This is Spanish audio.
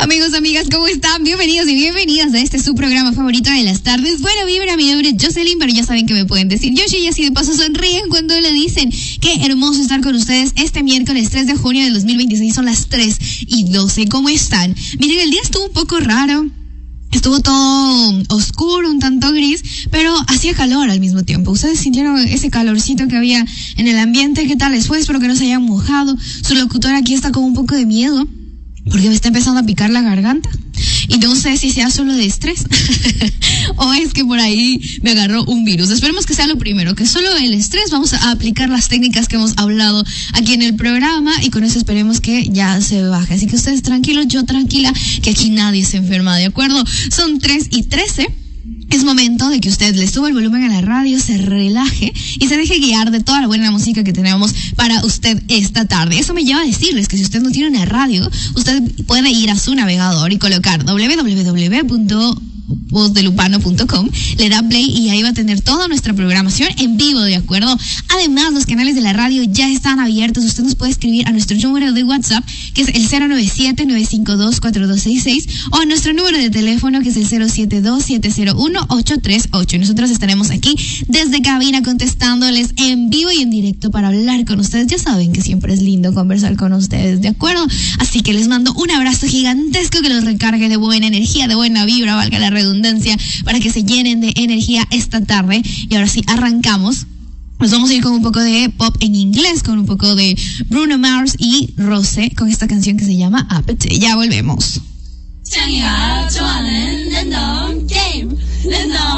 Amigos, amigas, ¿cómo están? Bienvenidos y bienvenidas a este su programa favorito de las tardes. Buena vibra, mi nombre es Jocelyn, pero ya saben que me pueden decir Yoshi y así de paso sonríen cuando le dicen. Qué hermoso estar con ustedes este miércoles 3 de junio del 2026, son las 3:12. ¿Cómo están? Miren, el día estuvo un poco raro. Estuvo todo oscuro, un tanto gris, pero hacía calor al mismo tiempo. ¿Ustedes sintieron ese calorcito que había en el ambiente? ¿Qué tal les fue? Espero que no se hayan mojado. Su locutora aquí está con un poco de miedo, porque me está empezando a picar la garganta. Y no sé si sea solo de estrés o es que por ahí me agarró un virus. Esperemos que sea lo primero, que solo el estrés. Vamos a aplicar las técnicas que hemos hablado aquí en el programa y con eso esperemos que ya se baje. Así que ustedes tranquilos, yo tranquila, que aquí nadie se enferma, ¿de acuerdo? Son 3:13. Es momento de que usted le suba el volumen a la radio, se relaje y se deje guiar de toda la buena música que tenemos para usted esta tarde. Eso me lleva a decirles que si usted no tiene una radio, usted puede ir a su navegador y colocar www.vozdelupano.com, le da play y ahí va a tener toda nuestra programación en vivo, ¿de acuerdo? Además, los canales de la radio ya están abiertos. Usted nos puede escribir a nuestro número de WhatsApp, que es el 097-952-4266, o a nuestro número de teléfono, que es el 072-701-838. Nosotros estaremos aquí desde cabina contestándoles en vivo y en directo para hablar con ustedes. Ya saben que siempre es lindo conversar con ustedes, ¿de acuerdo? Así que les mando un abrazo gigantesco que los recargue de buena energía, de buena vibra, valga la redundancia, para que se llenen de energía esta tarde. Y ahora sí, arrancamos. Nos vamos a ir con un poco de pop en inglés, con un poco de Bruno Mars y Rosé, con esta canción que se llama Appetite. Ya volvemos.